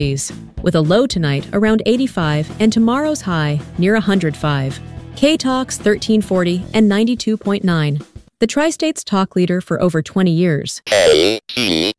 with a low tonight around 85 and tomorrow's high near 105. K-Talks 1340 and 92.9. The Tri-State's talk leader for over 20 years. KTAL.